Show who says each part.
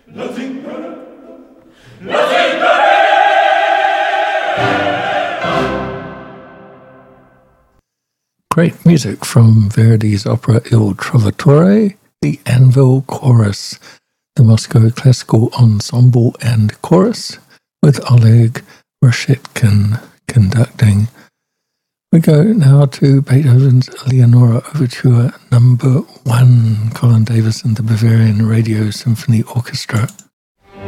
Speaker 1: Nothing better. Nothing better.
Speaker 2: Great music from Verdi's opera Il Trovatore, the Anvil Chorus, the Moscow Classical Ensemble and Chorus, with Oleg Reshetkin conducting. We go now to Beethoven's Leonora Overture No. 1, Colin Davis and the Bavarian Radio Symphony Orchestra.